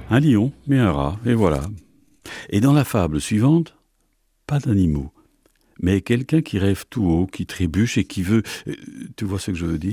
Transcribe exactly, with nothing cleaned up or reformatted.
Un lion et un rat, et voilà. Et dans la fable suivante, pas d'animaux, mais quelqu'un qui rêve tout haut, qui trébuche et qui veut... euh, Tu vois ce que je veux dire ?